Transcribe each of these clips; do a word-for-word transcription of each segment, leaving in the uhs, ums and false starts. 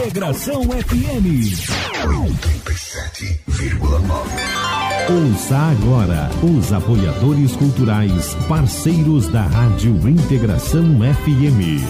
Integração F M oitenta e sete vírgula nove. Ouça agora os apoiadores culturais, parceiros da Rádio Integração F M.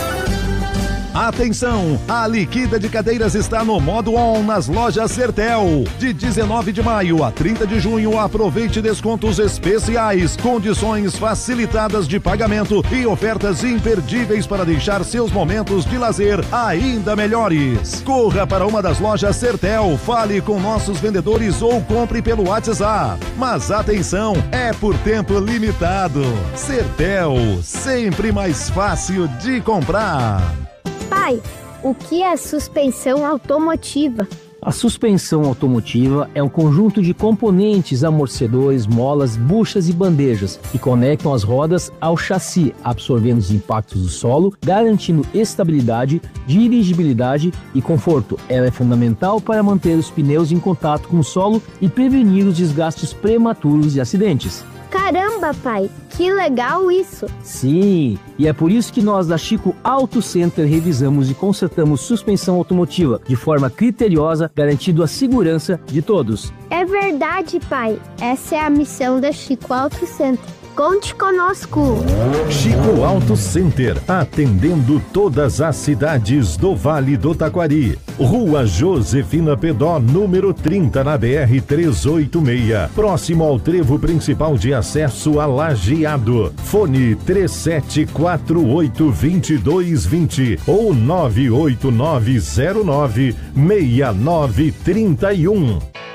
Atenção! A liquida de cadeiras está no modo on nas lojas Sertel. De dezenove de maio a trinta de junho, aproveite descontos especiais, condições facilitadas de pagamento e ofertas imperdíveis para deixar seus momentos de lazer ainda melhores. Corra para uma das lojas Sertel, fale com nossos vendedores ou compre pelo WhatsApp. Mas atenção, é por tempo limitado. Sertel, sempre mais fácil de comprar. Pai, o que é suspensão automotiva? A suspensão automotiva é um conjunto de componentes, amortecedores, molas, buchas e bandejas que conectam as rodas ao chassi, absorvendo os impactos do solo, garantindo estabilidade, dirigibilidade e conforto. Ela é fundamental para manter os pneus em contato com o solo e prevenir os desgastes prematuros e acidentes. Caramba, pai, que legal isso! Sim, e é por isso que nós da Chico Auto Center revisamos e consertamos suspensão automotiva de forma criteriosa, garantindo a segurança de todos. É verdade, pai. Essa é a missão da Chico Auto Center. Conte conosco. Chico Auto Center, atendendo todas as cidades do Vale do Taquari. Rua Josefina Pedó, número trinta, na B R trezentos e oitenta e seis, próximo ao trevo principal de acesso a Lajeado. Fone três sete quatro oito, dois dois dois zero ou nove oito nove zero nove, seis nove três um.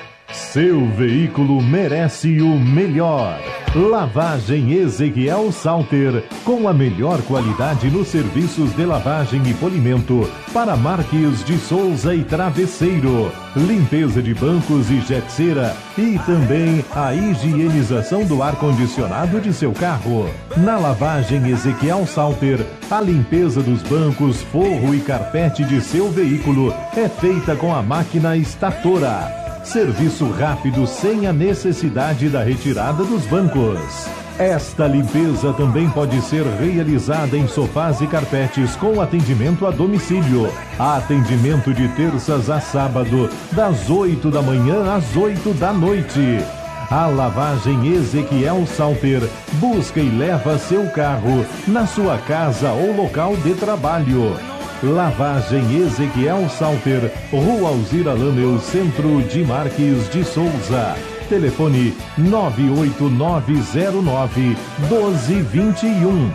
Seu veículo merece o melhor. Lavagem Ezequiel Salter, com a melhor qualidade nos serviços de lavagem e polimento para Marques de Souza e Travesseiro, limpeza de bancos e jetceira e também a higienização do ar-condicionado de seu carro. Na Lavagem Ezequiel Salter, a limpeza dos bancos, forro e carpete de seu veículo é feita com a máquina estatora. Serviço rápido sem a necessidade da retirada dos bancos. Esta limpeza também pode ser realizada em sofás e carpetes com atendimento a domicílio. Atendimento de terças a sábado, das oito da manhã às oito da noite. A Lavagem Ezequiel Salter busca e leva seu carro na sua casa ou local de trabalho. Lavagem Ezequiel Salter, Rua Alzira Lameu, Centro de Marques de Souza. Telefone nove oito nove zero nove, um dois dois um.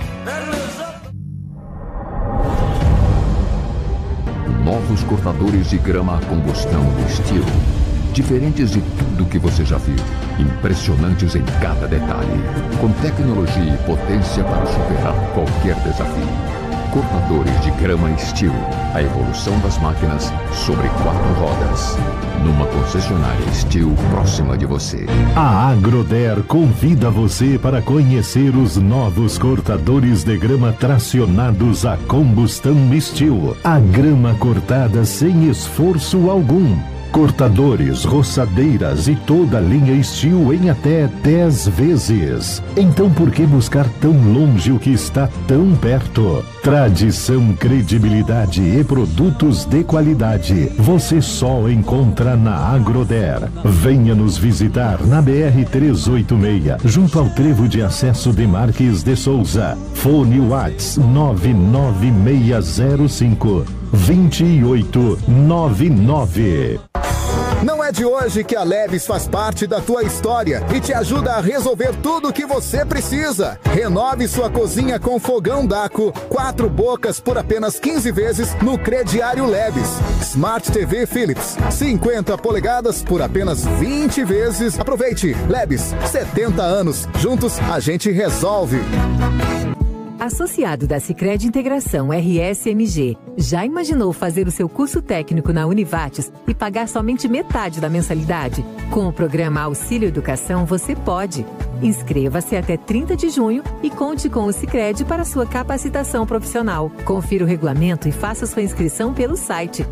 Novos cortadores de grama a combustão Steel. Diferentes de tudo que você já viu. Impressionantes em cada detalhe. Com tecnologia e potência para superar qualquer desafio. Cortadores de grama Steel, a evolução das máquinas sobre quatro rodas. Numa concessionária Steel próxima de você. A Agroder convida você para conhecer os novos cortadores de grama tracionados a combustão Steel. A grama cortada sem esforço algum. Cortadores, roçadeiras e toda a linha Steel em até dez vezes. Então por que buscar tão longe o que está tão perto? Tradição, credibilidade e produtos de qualidade você só encontra na Agroder. Venha nos visitar na B R trezentos e oitenta e seis, junto ao trevo de acesso de Marques de Souza. Fone WhatsApp nove nove seis zero cinco, dois oito nove nove. Não é de hoje que a Leves faz parte da tua história e te ajuda a resolver tudo o que você precisa. Renove sua cozinha com fogão Daco, quatro bocas por apenas quinze vezes no crediário Leves. Smart T V Philips, cinquenta polegadas por apenas vinte vezes. Aproveite, Leves, setenta anos. Juntos a gente resolve. Associado da Sicredi Integração R S M G, já imaginou fazer o seu curso técnico na Univates e pagar somente metade da mensalidade? Com o programa Auxílio Educação, você pode. Inscreva-se até trinta de junho e conte com o Sicredi para sua capacitação profissional. Confira o regulamento e faça sua inscrição pelo site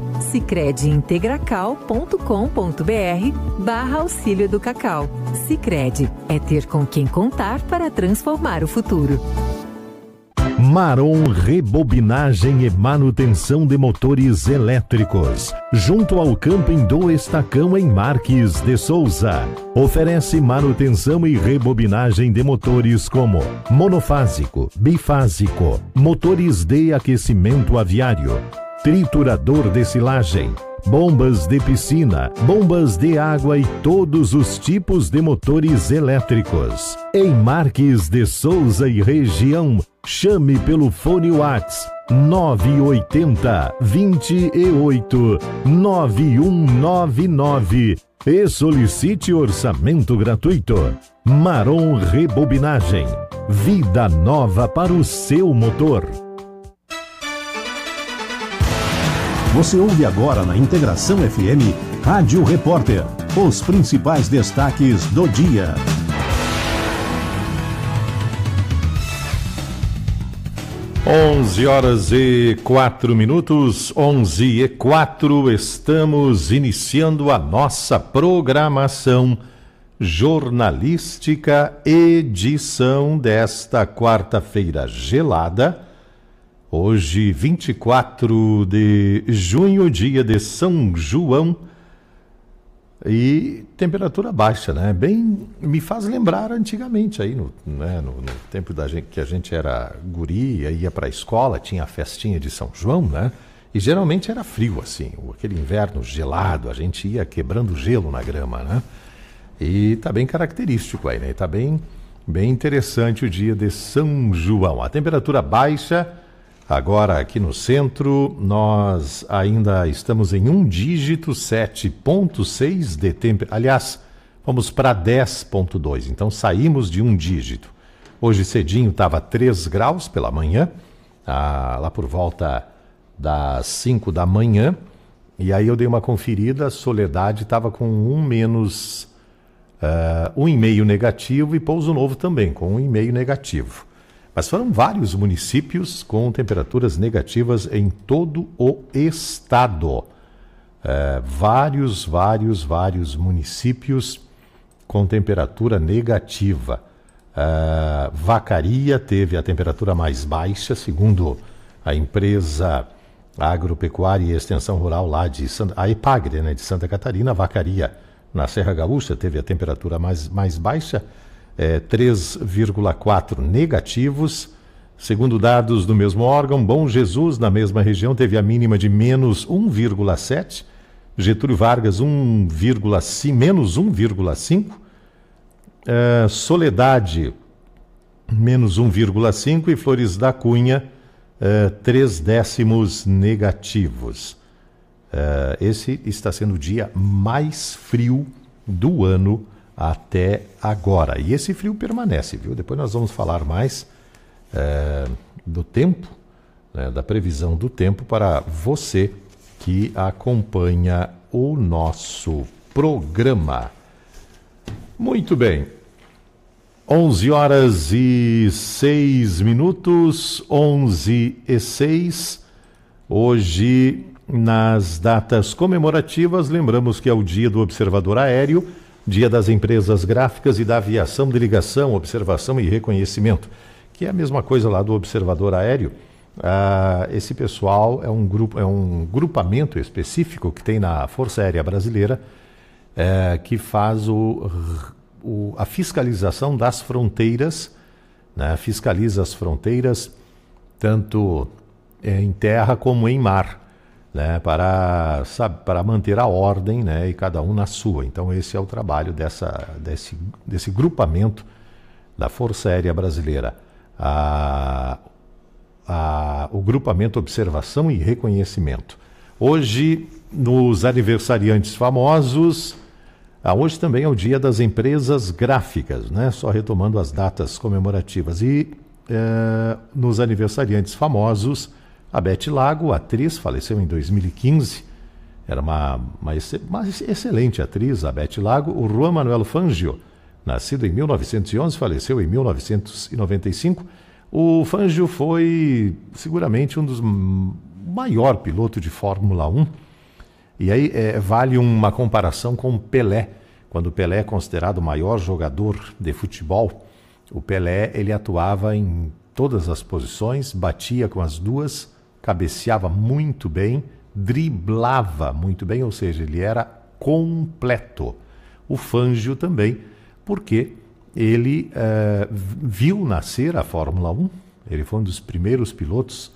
sicrediintegracal.com.br barra auxílio do Cacau. Sicredi é ter com quem contar para transformar o futuro. Marom Rebobinagem e Manutenção de Motores Elétricos, junto ao Camping do Estacão, em Marques de Souza. Oferece manutenção e rebobinagem de motores como monofásico, bifásico, motores de aquecimento aviário, triturador de silagem, bombas de piscina, bombas de água e todos os tipos de motores elétricos. Em Marques de Souza e região, chame pelo fone WhatsApp nove oito zero, dois oito, nove um nove nove e solicite orçamento gratuito. Marom Rebobinagem, vida nova para o seu motor. Você ouve agora na Integração F M, Rádio Repórter, os principais destaques do dia. onze horas e quatro minutos, onze e quatro, estamos iniciando a nossa programação jornalística, edição desta quarta-feira gelada. Hoje, vinte e quatro de junho, dia de São João, e temperatura baixa, né? Bem, me faz lembrar antigamente, aí no, né, no, no tempo da gente, que a gente era guri, ia para a escola, tinha a festinha de São João, né? E geralmente era frio, assim, aquele inverno gelado, a gente ia quebrando gelo na grama, né? E tá bem característico aí, né? Tá bem, bem interessante o dia de São João. A temperatura baixa. Agora, aqui no centro, nós ainda estamos em um dígito, sete vírgula seis de temperatura. Aliás, vamos para dez vírgula dois, então saímos de um dígito. Hoje cedinho estava três graus pela manhã, ah, lá por volta das cinco da manhã, e aí eu dei uma conferida, a Soledade estava com um menos, uh, um vírgula cinco negativo, e Pouso Novo também, com um vírgula cinco negativo. Mas foram vários municípios com temperaturas negativas em todo o estado. É, vários, vários, vários municípios com temperatura negativa. É, Vacaria teve a temperatura mais baixa, segundo a empresa Agropecuária e Extensão Rural lá de Santa, a EPAGRE, né, de Santa Catarina. Vacaria, na Serra Gaúcha, teve a temperatura mais, mais baixa. É, três vírgula quatro negativos. Segundo dados do mesmo órgão, Bom Jesus, na mesma região, teve a mínima de menos um vírgula sete, Getúlio Vargas um, menos um vírgula cinco, é, Soledade menos um vírgula cinco e Flores da Cunha é, três décimos negativos. É, esse está sendo o dia mais frio do ano até agora. E esse frio permanece, viu? Depois nós vamos falar mais é, do tempo, né, da previsão do tempo para você que acompanha o nosso programa. Muito bem. onze horas e seis minutos, onze e seis. Hoje, nas datas comemorativas, lembramos que é o dia do observador aéreo, Dia das Empresas Gráficas e da Aviação de Ligação, Observação e Reconhecimento, que é a mesma coisa lá do observador aéreo. Ah, esse pessoal é um, grupo, é um grupamento específico que tem na Força Aérea Brasileira, é, que faz o, o, a fiscalização das fronteiras, né? Fiscaliza as fronteiras tanto em terra como em mar, né, para, sabe, para manter a ordem, né, e cada um na sua. Então esse é o trabalho dessa, desse, desse grupamento da Força Aérea Brasileira. A, a, o grupamento Observação e Reconhecimento. Hoje, nos aniversariantes famosos, ah, hoje também é o Dia das Empresas Gráficas, né, só retomando as datas comemorativas. E eh, nos aniversariantes famosos, a Beth Lago, atriz, faleceu em dois mil e quinze, era uma, uma, uma excelente atriz, a Beth Lago. O Juan Manuel Fangio, nascido em mil novecentos e onze, faleceu em mil novecentos e noventa e cinco. O Fangio foi seguramente um dos maior piloto de Fórmula um, e aí é, vale uma comparação com o Pelé. Quando o Pelé é considerado o maior jogador de futebol, o Pelé ele atuava em todas as posições, batia com as duas, cabeceava muito bem, driblava muito bem, ou seja, ele era completo. O Fangio também, porque ele uh, viu nascer a Fórmula um, ele foi um dos primeiros pilotos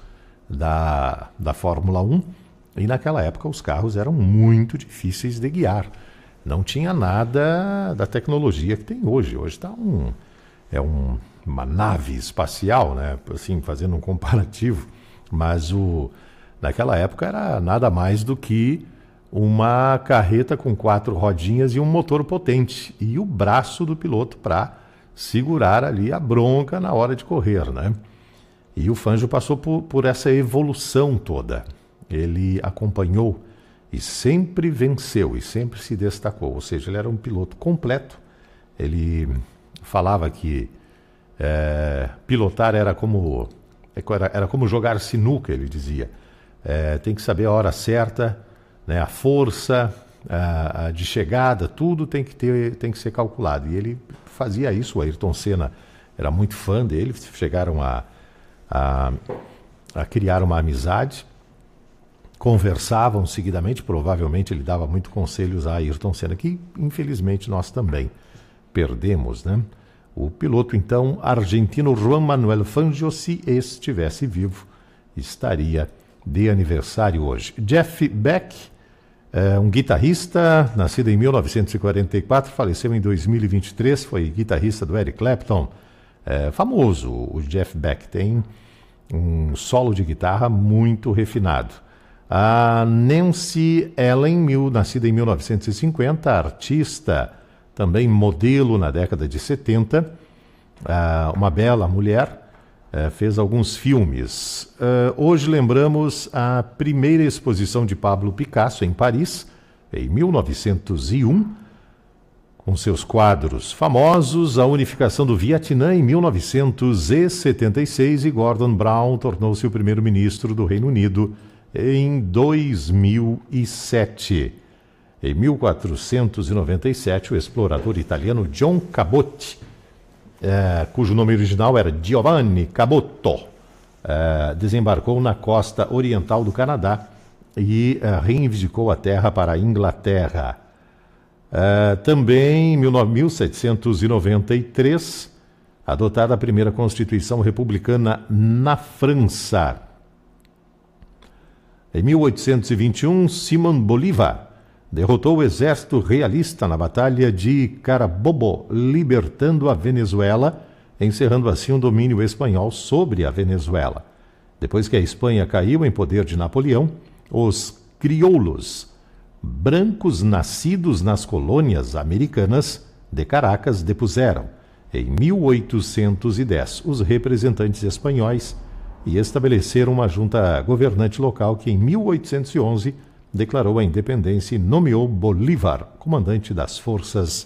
da, da Fórmula um, e naquela época os carros eram muito difíceis de guiar. Não tinha nada da tecnologia que tem hoje. Hoje está um, é um, uma nave espacial, né? Assim, fazendo um comparativo, mas o, naquela época era nada mais do que uma carreta com quatro rodinhas e um motor potente, e o braço do piloto para segurar ali a bronca na hora de correr, né? E o Fangio passou por, por essa evolução toda. Ele acompanhou e sempre venceu e sempre se destacou, ou seja, ele era um piloto completo. Ele falava que é, pilotar era como, era, era como jogar sinuca, ele dizia. É, tem que saber a hora certa, né, a força a, a de chegada, tudo tem que, ter, tem que ser calculado. E ele fazia isso, o Ayrton Senna era muito fã dele, chegaram a, a, a criar uma amizade, conversavam seguidamente, provavelmente ele dava muito conselhos a Ayrton Senna, que infelizmente nós também perdemos, né? O piloto, então, argentino Juan Manuel Fangio, se estivesse vivo, estaria de aniversário hoje. Jeff Beck, é um guitarrista, nascido em mil novecentos e quarenta e quatro, faleceu em dois mil e vinte e três, foi guitarrista do Eric Clapton, é, famoso. O Jeff Beck tem um solo de guitarra muito refinado. A Nancy Ellen, mil, nascida em mil novecentos e cinquenta, artista, também modelo na década de setenta, uh, uma bela mulher, uh, fez alguns filmes. Uh, hoje lembramos a primeira exposição de Pablo Picasso em Paris, em mil novecentos e um, com seus quadros famosos, a unificação do Vietnã em mil novecentos e setenta e seis, e Gordon Brown tornou-se o primeiro-ministro do Reino Unido em dois mil e sete. Em mil quatrocentos e noventa e sete, o explorador italiano John Cabot, eh, cujo nome original era Giovanni Caboto, eh, desembarcou na costa oriental do Canadá e eh, reivindicou a terra para a Inglaterra. Eh, também, em mil setecentos e noventa e três, adotada a primeira Constituição Republicana na França. Em mil oitocentos e vinte e um, Simón Bolívar derrotou o exército realista na Batalha de Carabobo, libertando a Venezuela, encerrando assim o domínio espanhol sobre a Venezuela. Depois que a Espanha caiu em poder de Napoleão, os crioulos, brancos nascidos nas colônias americanas de Caracas, depuseram, em mil oitocentos e dez, os representantes espanhóis e estabeleceram uma junta governante local que, em mil oitocentos e onze, declarou a independência e nomeou Bolívar comandante das forças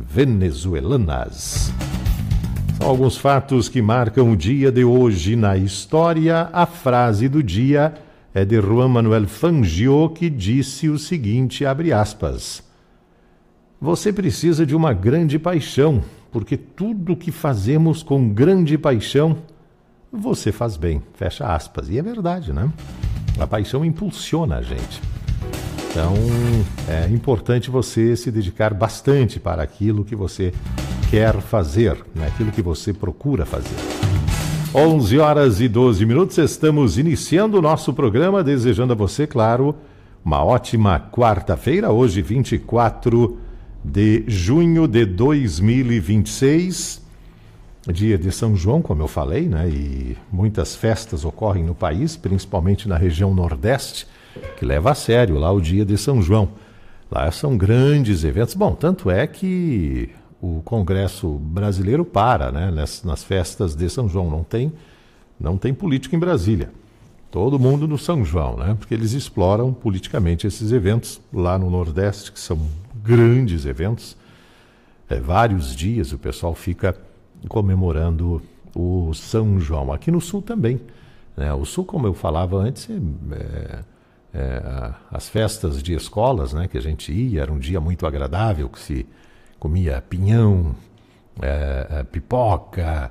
venezuelanas. São alguns fatos que marcam o dia de hoje na história. A frase do dia é de Juan Manuel Fangio, que disse o seguinte, abre aspas: você precisa de uma grande paixão, porque tudo que fazemos com grande paixão, você faz bem, fecha aspas. E é verdade, né? A paixão impulsiona a gente. Então, é importante você se dedicar bastante para aquilo que você quer fazer, né? Aquilo que você procura fazer. onze horas e doze minutos, estamos iniciando o nosso programa, desejando a você, claro, uma ótima quarta-feira, hoje vinte e quatro de junho de dois mil e vinte e seis, dia de São João, como eu falei, né? E muitas festas ocorrem no país, principalmente na região Nordeste, que leva a sério lá o dia de São João. Lá são grandes eventos. Bom, tanto é que o Congresso brasileiro para, né, nas, nas festas de São João. Não tem, não tem política em Brasília. Todo mundo no São João, né? Porque eles exploram politicamente esses eventos lá no Nordeste, que são grandes eventos. É, vários dias o pessoal fica comemorando o São João. Aqui no Sul também, né? O Sul, como eu falava antes, é, é, as festas de escolas, né, que a gente ia, era um dia muito agradável, que se comia pinhão, é, pipoca,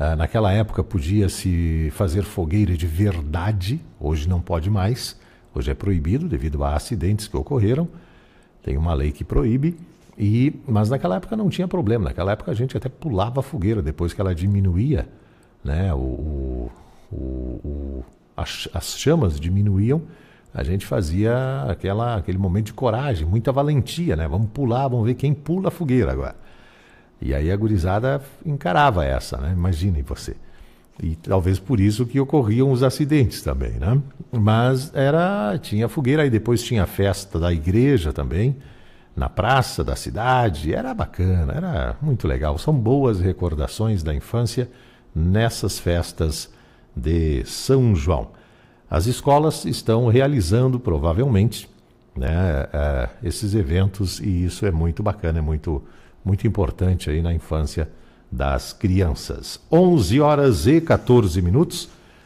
Uh, naquela época podia-se fazer fogueira de verdade, hoje não pode mais, hoje é proibido devido a acidentes que ocorreram, tem uma lei que proíbe, e, mas naquela época não tinha problema, naquela época a gente até pulava a fogueira, depois que ela diminuía, né, o, o, o, o, as, as chamas diminuíam, a gente fazia aquela, aquele momento de coragem, muita valentia, né, vamos pular, vamos ver quem pula a fogueira agora. E aí a gurizada encarava essa, né? Imaginem você. E talvez por isso que ocorriam os acidentes também, né? Mas era, tinha fogueira, aí depois tinha a festa da igreja também, na praça da cidade, era bacana, era muito legal. São boas recordações da infância nessas festas de São João. As escolas estão realizando, provavelmente, né, é, esses eventos, e isso é muito bacana, é muito muito importante aí na infância das crianças. onze horas e quatorze minutos,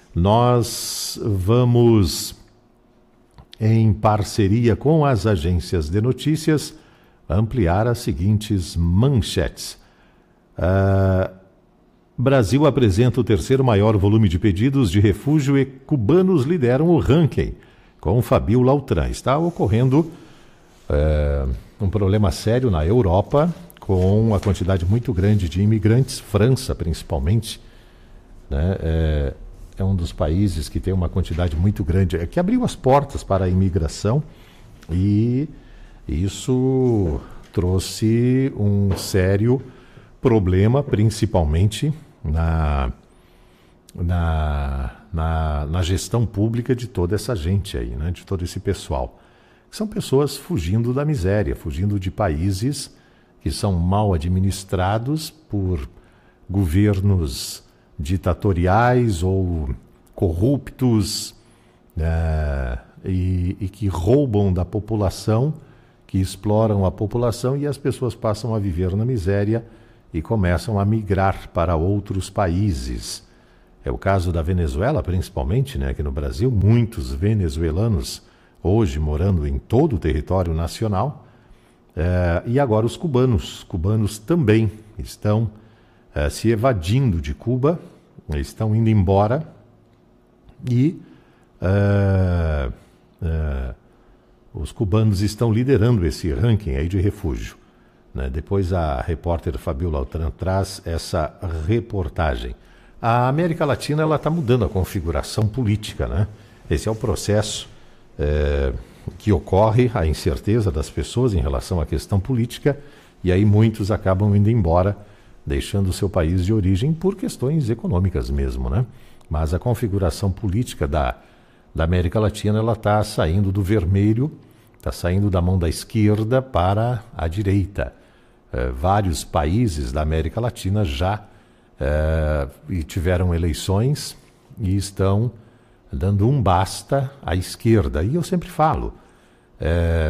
nós vamos, em parceria com as agências de notícias, ampliar as seguintes manchetes. Uh, Brasil apresenta o terceiro maior volume de pedidos de refúgio e cubanos lideram o ranking, com Fabiola Altran. Está ocorrendo uh, um problema sério na Europa, com a quantidade muito grande de imigrantes, França principalmente, né, é, é um dos países que tem uma quantidade muito grande, é, que abriu as portas para a imigração, e isso trouxe um sério problema, principalmente na, na, na, na gestão pública de toda essa gente aí, né, de todo esse pessoal. São pessoas fugindo da miséria, fugindo de países que são mal administrados por governos ditatoriais ou corruptos, né, e, e que roubam da população, que exploram a população, e as pessoas passam a viver na miséria e começam a migrar para outros países. É o caso da Venezuela, principalmente, né, aqui no Brasil, muitos venezuelanos hoje morando em todo o território nacional. É, e agora os cubanos, cubanos também estão é, se evadindo de Cuba, estão indo embora, e é, é, os cubanos estão liderando esse ranking aí de refúgio, né? Depois a repórter Fabiola Altran traz essa reportagem. A América Latina está mudando a configuração política, né? Esse é o processo é, que ocorre, a incerteza das pessoas em relação à questão política, e aí muitos acabam indo embora, deixando o seu país de origem por questões econômicas mesmo, né? Mas a configuração política da, da América Latina, ela está saindo do vermelho, está saindo da mão da esquerda para a direita. É, vários países da América Latina já é, tiveram eleições e estão dando um basta à esquerda. E eu sempre falo, é,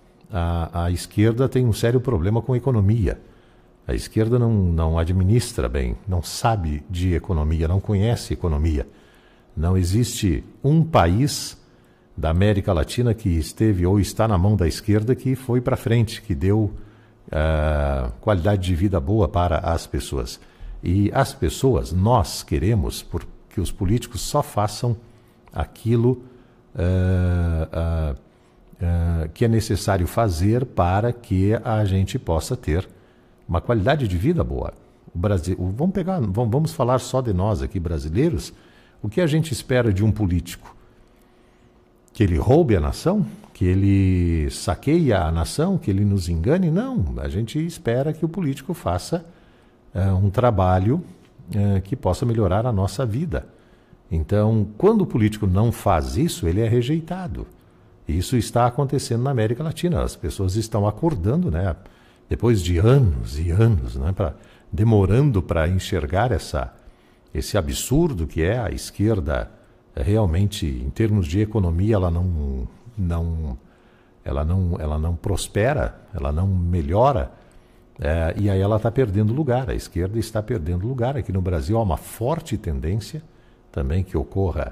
a, a esquerda tem um sério problema com a economia. A esquerda não, não administra bem, não sabe de economia, não conhece economia. Não existe um país da América Latina que esteve ou está na mão da esquerda que foi para frente, que deu uh, qualidade de vida boa para as pessoas. E as pessoas, nós queremos por, que os políticos só façam aquilo uh, uh, uh, que é necessário fazer para que a gente possa ter uma qualidade de vida boa. O Brasil, vamos pegar, vamos, vamos falar só de nós aqui brasileiros. O que a gente espera de um político? Que ele roube a nação? Que ele saqueie a nação? Que ele nos engane? Não, a gente espera que o político faça uh, um trabalho uh, que possa melhorar a nossa vida. Então, quando o político não faz isso, ele é rejeitado. Isso está acontecendo na América Latina. As pessoas estão acordando, né? Depois de anos e anos, né? Pra, demorando para enxergar essa, esse absurdo que é a esquerda. Realmente, em termos de economia, ela não, não, ela não, ela não prospera, ela não melhora. É, e aí ela está perdendo lugar. A esquerda está perdendo lugar. Aqui no Brasil há uma forte tendência também que ocorra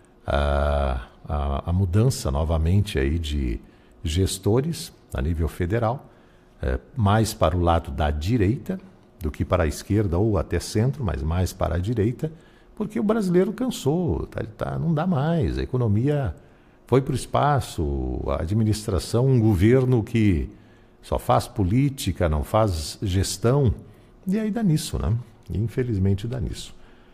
a, a, a mudança novamente aí de gestores a nível federal, é, mais para o lado da direita, do que para a esquerda ou até centro, mas mais para a direita, porque o brasileiro cansou, tá, tá, não dá mais, a economia foi para o espaço, a administração, um governo que só faz política, não faz gestão, e aí dá nisso, né? Infelizmente dá nisso.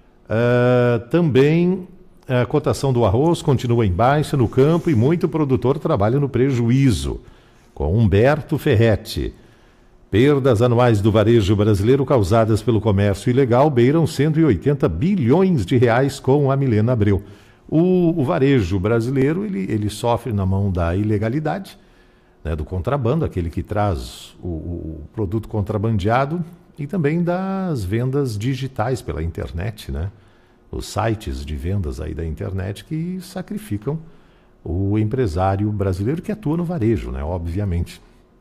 Uh, também a cotação do arroz continua em baixa no campo e muito produtor trabalha no prejuízo. Com Humberto Ferretti. Perdas anuais do varejo brasileiro causadas pelo comércio ilegal beiram cento e oitenta bilhões de reais com a Milena Abreu. O, o varejo brasileiro ele, ele sofre na mão da ilegalidade, né, do contrabando, aquele que traz o, o produto contrabandeado, e também das vendas digitais pela internet, né? Os sites de vendas aí da internet que sacrificam o empresário brasileiro que atua no varejo, né? Obviamente.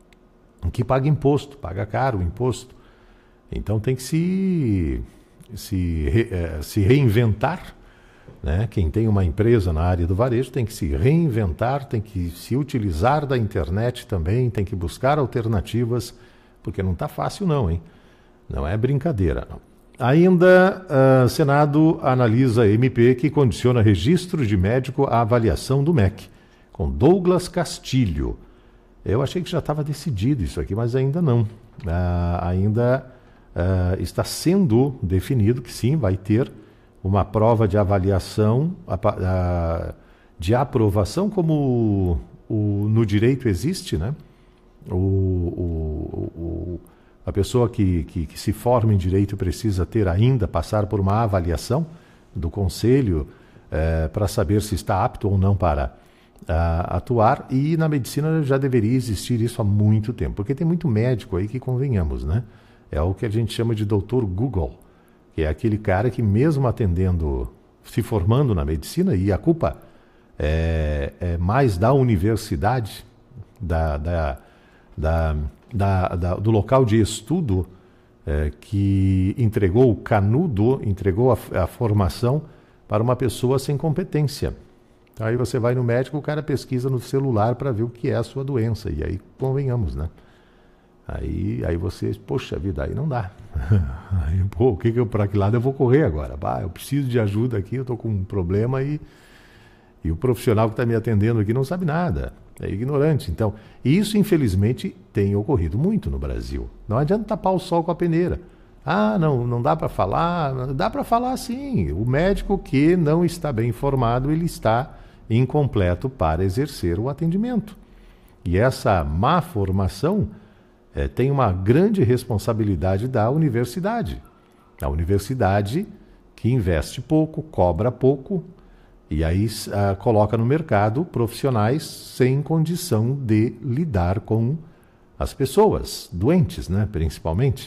Que paga imposto, paga caro o imposto. Então tem que se, se, re, se reinventar, né? Quem tem uma empresa na área do varejo tem que se reinventar, tem que se utilizar da internet também, tem que buscar alternativas, porque não está fácil não, hein? Não é brincadeira, não. Ainda, o uh, Senado analisa M P que condiciona registro de médico à avaliação do M E C, com Douglas Castilho. Eu achei que já estava decidido isso aqui, mas ainda não. Uh, ainda uh, está sendo definido que sim, vai ter uma prova de avaliação, uh, de aprovação, como o, o, no direito existe, né? O... o, o A pessoa que, que, que se forma em direito precisa ter ainda, passar por uma avaliação do conselho eh, para saber se está apto ou não para uh, atuar, e na medicina já deveria existir isso há muito tempo, porque tem muito médico aí que, convenhamos, né? É o que a gente chama de doutor Google, que é aquele cara que mesmo atendendo, se formando na medicina, e a culpa é, é mais da universidade, da... da, da Da, da, do local de estudo é, que entregou o canudo, entregou a, a formação para uma pessoa sem competência. Então, aí você vai no médico, o cara pesquisa no celular para ver o que é a sua doença. E aí, convenhamos, né? Aí, aí você, poxa vida, aí não dá. Aí, pô, o que que eu, para que lado eu vou correr agora? Bah, eu preciso de ajuda aqui, eu estou com um problema e, e o profissional que está me atendendo aqui não sabe nada. É ignorante. Então, isso infelizmente tem ocorrido muito no Brasil. Não adianta tapar o sol com a peneira. Ah, não, não dá para falar. Dá para falar sim. O médico que não está bem informado, ele está incompleto para exercer o atendimento. E essa má formação é, tem uma grande responsabilidade da universidade. A universidade que investe pouco, cobra pouco, e aí uh, coloca no mercado profissionais sem condição de lidar com as pessoas doentes, né, principalmente.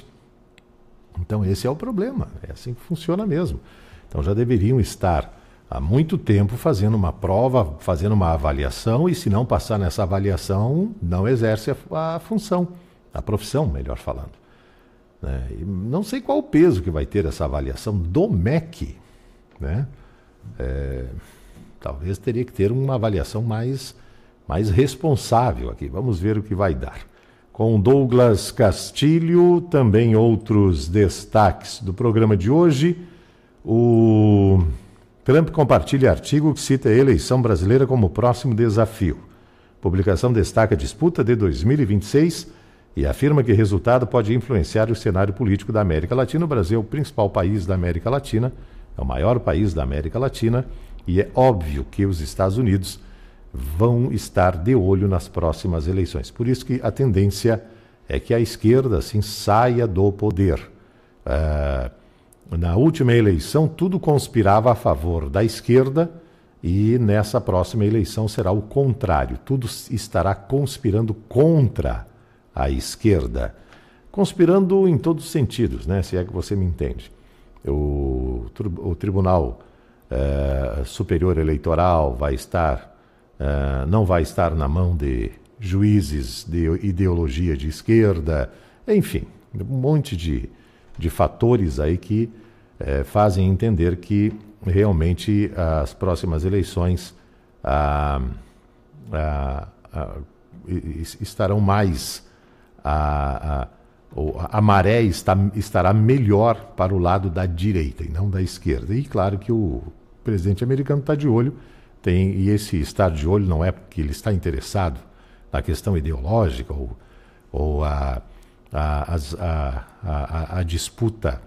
Então esse é o problema, é assim que funciona mesmo. Então já deveriam estar há muito tempo fazendo uma prova, fazendo uma avaliação, e se não passar nessa avaliação, não exerce a, a função, a profissão, melhor falando. Né? E não sei qual o peso que vai ter essa avaliação do M E C, né? É, talvez teria que ter uma avaliação mais, mais responsável aqui. Vamos ver o que vai dar. Com Douglas Castilho, também outros destaques do programa de hoje. O Trump compartilha artigo que cita a eleição brasileira como próximo desafio. A publicação destaca a disputa de dois mil e vinte e seis e afirma que o resultado pode influenciar o cenário político da América Latina. O Brasil é o principal país da América Latina, é o maior país da América Latina, e é óbvio que os Estados Unidos vão estar de olho nas próximas eleições. Por isso que a tendência é que a esquerda assim, saia do poder. Uh, na última eleição, tudo conspirava a favor da esquerda, e nessa próxima eleição será o contrário. Tudo estará conspirando contra a esquerda. Conspirando em todos os sentidos, né? Se é que você me entende. O, o Tribunal eh, Superior Eleitoral vai estar, eh, não vai estar na mão de juízes de ideologia de esquerda, enfim, um monte de, de fatores aí que eh, fazem entender que realmente as próximas eleições ah, ah, ah, estarão mais a, a, a maré está, estará melhor para o lado da direita e não da esquerda. E claro que o presidente americano está de olho, tem, e esse estar de olho não é porque ele está interessado na questão ideológica ou, ou a, a, a, a, a disputa,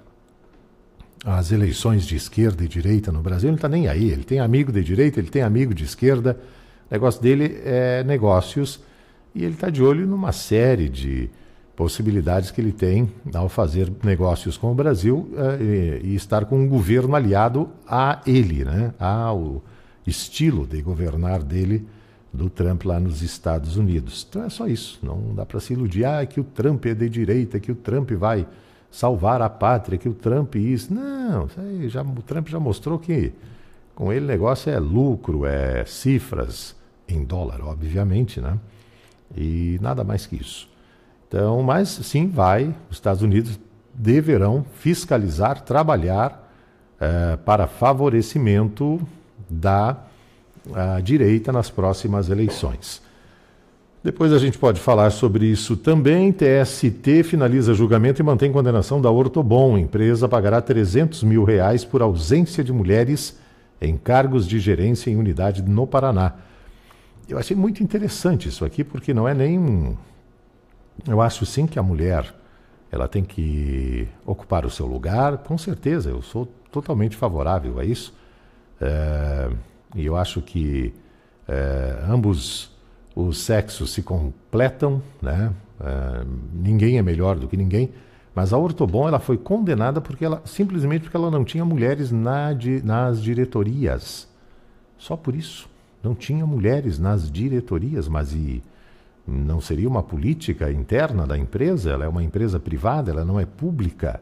as eleições de esquerda e direita no Brasil, ele não está nem aí. Ele tem amigo de direita, ele tem amigo de esquerda, o negócio dele é negócios e ele está de olho numa série de possibilidades que ele tem ao fazer negócios com o Brasil uh, e, e estar com um governo aliado a ele, né? Ao estilo de governar dele, do Trump lá nos Estados Unidos. Então é só isso, não dá para se iludir, ah, que o Trump é de direita, que o Trump vai salvar a pátria, que o Trump isso. Não, isso aí já, o Trump já mostrou que com ele o negócio é lucro, é cifras em dólar, obviamente, né? E nada mais que isso. Então, mas sim, vai, os Estados Unidos deverão fiscalizar, trabalhar eh, para favorecimento da a direita nas próximas eleições. Depois a gente pode falar sobre isso também. T S T finaliza julgamento e mantém condenação da Ortobon. A empresa pagará trezentos mil reais por ausência de mulheres em cargos de gerência em unidade no Paraná. Eu achei muito interessante isso aqui, porque não é nem um... Eu acho sim que a mulher ela tem que ocupar o seu lugar, com certeza, eu sou totalmente favorável a isso. É, e eu acho que é, ambos os sexos se completam, né? É, ninguém é melhor do que ninguém, mas a Ortobon ela foi condenada porque ela, simplesmente porque ela não tinha mulheres na, di, nas diretorias. Só por isso. Não tinha mulheres nas diretorias, mas e não seria uma política interna da empresa? Ela é uma empresa privada, ela não é pública.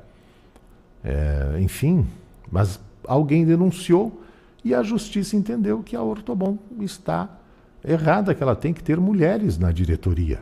É, enfim, mas alguém denunciou e a justiça entendeu que a Ortobon está errada, que ela tem que ter mulheres na diretoria.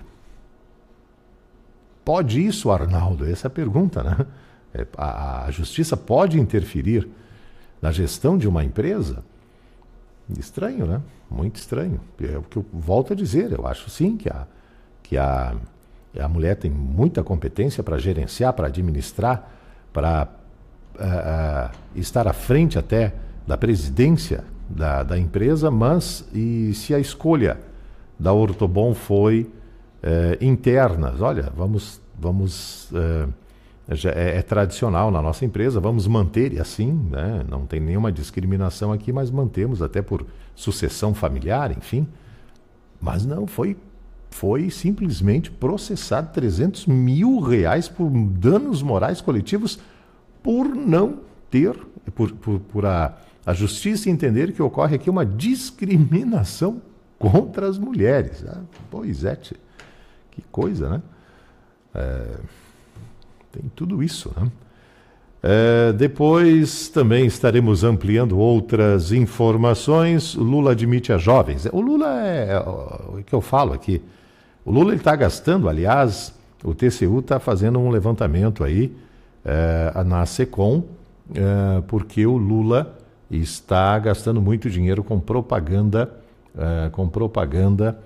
Pode isso, Arnaldo? Essa é a pergunta, né? É, a, a justiça pode interferir na gestão de uma empresa? Estranho, né? Muito estranho. É o que eu volto a dizer. Eu acho sim que a, que a, a mulher tem muita competência para gerenciar, para administrar, para uh, uh, estar à frente até da presidência da, da empresa, mas e se a escolha da Ortobon foi uh, interna, olha, vamos, vamos uh, já é, é tradicional na nossa empresa, vamos manter assim, né? Não tem nenhuma discriminação aqui, mas mantemos até por sucessão familiar, enfim. Mas não, foi, foi simplesmente processado trezentos mil reais por danos morais coletivos por não ter, por, por, por a, a justiça entender que ocorre aqui uma discriminação contra as mulheres. Ah, pois é, que coisa, né? É... Tem tudo isso, né? É, depois também estaremos ampliando outras informações. O Lula admite a jovens. O Lula é, é o que eu falo aqui. O Lula está gastando, aliás, o T C U está fazendo um levantamento aí é, na SECOM, é, porque o Lula está gastando muito dinheiro com propaganda, é, com propaganda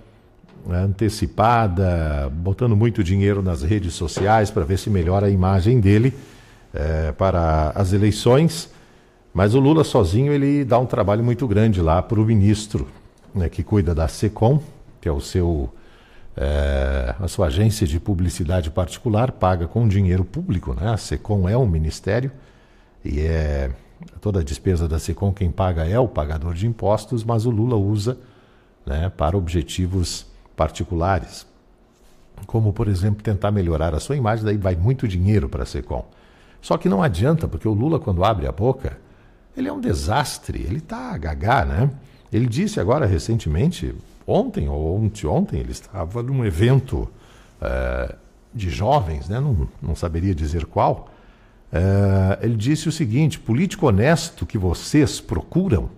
antecipada, botando muito dinheiro nas redes sociais para ver se melhora a imagem dele é, para as eleições, mas o Lula sozinho ele dá um trabalho muito grande lá para o ministro, né, que cuida da SECOM, que é o seu, é, a sua agência de publicidade particular, paga com dinheiro público, né? A SECOM é um ministério e é toda a despesa da SECOM quem paga é o pagador de impostos, mas o Lula usa, né, para objetivos particulares, como, por exemplo, tentar melhorar a sua imagem, daí vai muito dinheiro para a SECOM. Só que não adianta, porque o Lula, quando abre a boca, ele é um desastre, ele está gagá, né? Ele disse agora, recentemente, ontem ou anteontem, ele estava num evento uh, de jovens, né? não, não saberia dizer qual, uh, ele disse o seguinte: político honesto que vocês procuram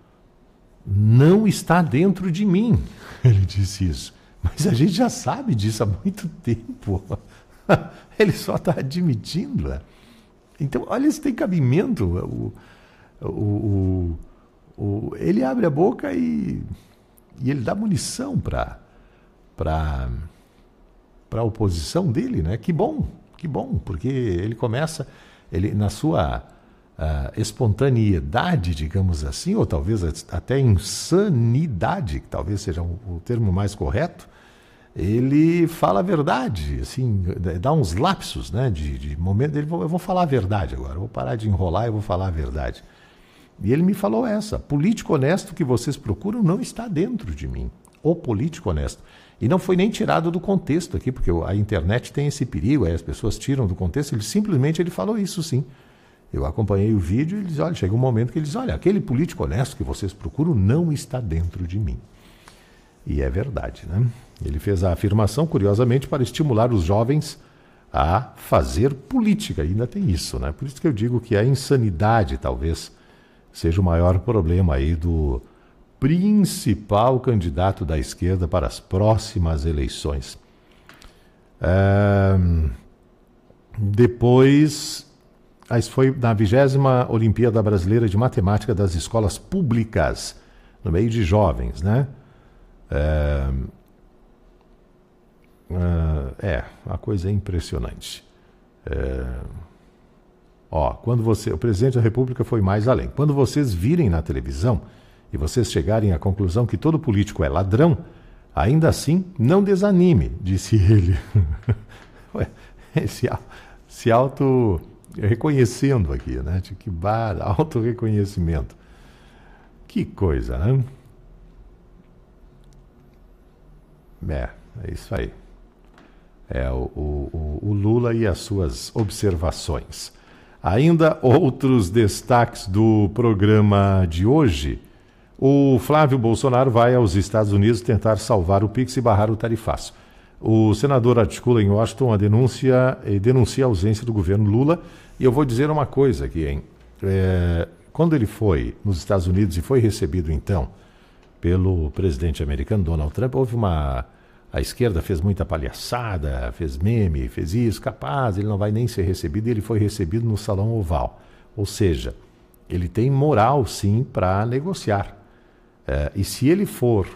não está dentro de mim. Ele disse isso. Mas a gente já sabe disso há muito tempo. Ele só está admitindo. Né? Então, olha se tem cabimento. O, o, o, o, ele abre a boca e, e ele dá munição para para a oposição dele. Né? Que bom, Que bom, porque ele começa, ele na sua uh, espontaneidade, digamos assim, ou talvez até insanidade, que talvez seja o, o termo mais correto, ele fala a verdade, assim, dá uns lapsos, né, de, de momento, ele, eu vou falar a verdade agora, eu vou parar de enrolar e vou falar a verdade. E ele me falou essa, político honesto que vocês procuram não está dentro de mim, o político honesto. E não foi nem tirado do contexto aqui, porque a internet tem esse perigo, aí as pessoas tiram do contexto, ele simplesmente ele falou isso sim. Eu acompanhei o vídeo e ele diz, olha, chega um momento que ele diz, olha, aquele político honesto que vocês procuram não está dentro de mim. E é verdade, né? Ele fez a afirmação, curiosamente, para estimular os jovens a fazer política. E ainda tem isso, né? Por isso que eu digo que a insanidade, talvez, seja o maior problema aí do principal candidato da esquerda para as próximas eleições. É... Depois, isso foi na vigésima Olimpíada Brasileira de Matemática das Escolas Públicas, no meio de jovens, né? É, é a coisa é impressionante. É, ó, quando você, o presidente da República foi mais além. Quando vocês virem na televisão e vocês chegarem à conclusão que todo político é ladrão, ainda assim não desanime, disse ele. Ué, se, se auto reconhecendo aqui, né? De que bar, auto-reconhecimento. Que coisa, né? É, é isso aí. É o, o, o Lula e as suas observações. Ainda outros destaques do programa de hoje. O Flávio Bolsonaro vai aos Estados Unidos tentar salvar o Pix e barrar o tarifaço. O senador articula em Washington a denúncia e denuncia a ausência do governo Lula. E eu vou dizer uma coisa aqui, hein? É, quando ele foi nos Estados Unidos e foi recebido, então, pelo presidente americano Donald Trump, houve uma... A esquerda fez muita palhaçada, fez meme, fez isso, capaz, ele não vai nem ser recebido, e ele foi recebido no Salão Oval. Ou seja, ele tem moral, sim, para negociar. É, e se ele for